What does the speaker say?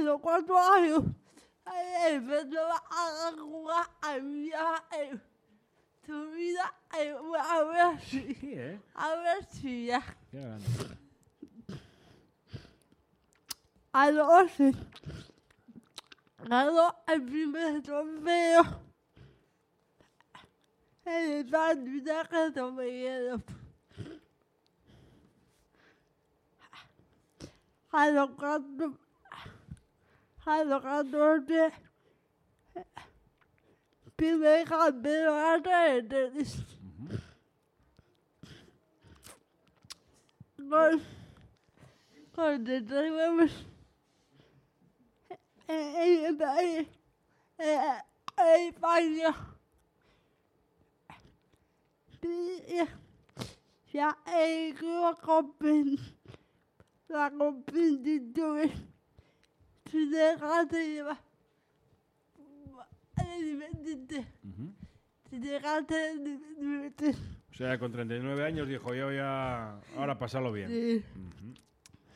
los 4 años, empezó a jugar a viajar su vida a ver si, Sí, ¿eh? a ver si ya. Qué grande. A los 11 ganó el primer trofeo en el patinaje sobre hielo. A los 14 primer campeonato de tenis. Con 39 en España. Ya la competición se deja de llevar. Se deja de divertir. O sea, con 39 años dijo, yo ya... Ahora pasarlo bien. Sí. Ujú.